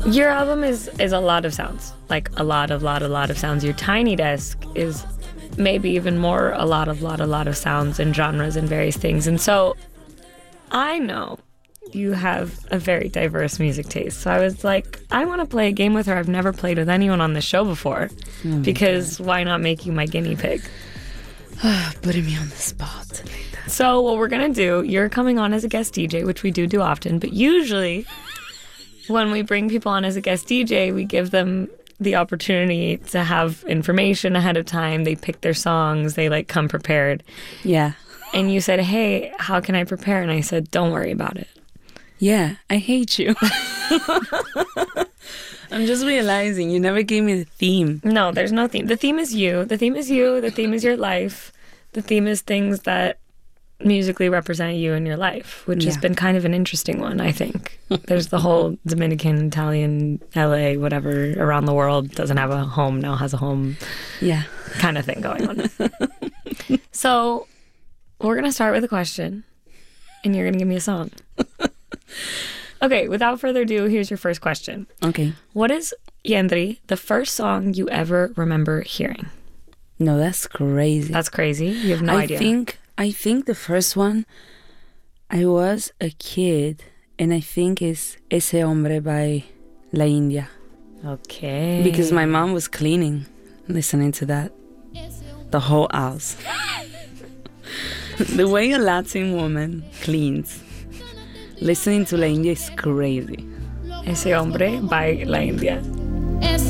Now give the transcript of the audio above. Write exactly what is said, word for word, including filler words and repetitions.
Your album is, is a lot of sounds, like a lot of, lot, a lot of sounds. Your Tiny Desk is maybe even more a lot of, lot, a lot of sounds and genres and various things. And so I know you have a very diverse music taste. So I was like, I want to play a game with her I've never played with anyone on the show before. Oh because God. Why not make you my guinea pig? Putting me on the spot. So what we're going to do, you're coming on as a guest D J, which we do do often, but usually when we bring people on as a guest D J, we give them the opportunity to have information ahead of time. They pick their songs. They like come prepared. Yeah. And you said, hey, how can I prepare? And I said, don't worry about it. Yeah, I hate you. I'm just realizing you never gave me the theme. No, there's no theme. The theme is you. The theme is you. The theme is your life. The theme is things that musically represent you in your life, which yeah. has been kind of an interesting one, I think. There's the whole Dominican, Italian, L A, whatever, around the world, doesn't have a home, now has a home yeah, kind of thing going on. So we're going to start with a question, and you're going to give me a song. Okay, without further ado, here's your first question. Okay. What is, Yendri, the first song you ever remember hearing? No, that's crazy. That's crazy? You have no I idea. Think, I think the first one, I was a kid, and I think it's Ese Hombre by La India. Okay. Because my mom was cleaning, listening to that. The whole house. The way a Latin woman cleans, listening to La India is crazy. Ese Hombre by La India.